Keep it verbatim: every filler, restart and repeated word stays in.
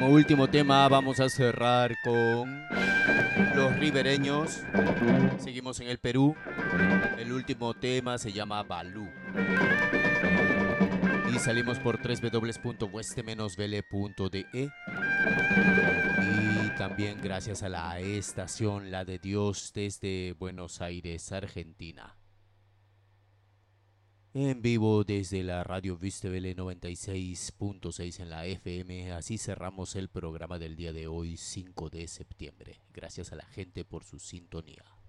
último tema vamos a cerrar con los ribereños. Seguimos en el Perú. El último tema se llama Balú. Y salimos por doble u doble u doble u punto weste vele punto de. Y también gracias a la estación La de Dios desde Buenos Aires, Argentina. En vivo desde la radio Vistevele noventa y seis punto seis en la F M. Así cerramos el programa del día de hoy, cinco de septiembre. Gracias a la gente por su sintonía.